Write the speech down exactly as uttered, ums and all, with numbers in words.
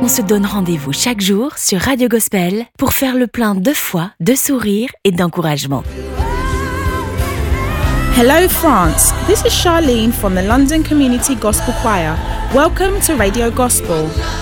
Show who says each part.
Speaker 1: On se donne rendez-vous chaque jour sur Radio Gospel pour faire le plein de foi, de sourire et d'encouragement.
Speaker 2: Hello France, this is Charlene from the London Community Gospel Choir. Welcome to Radio Gospel.